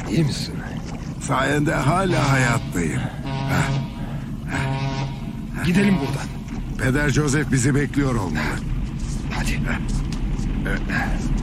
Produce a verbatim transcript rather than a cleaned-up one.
İyi misin? Sayende hala hayattayım. Gidelim buradan. Peder Joseph bizi bekliyor olmalı. Hadi.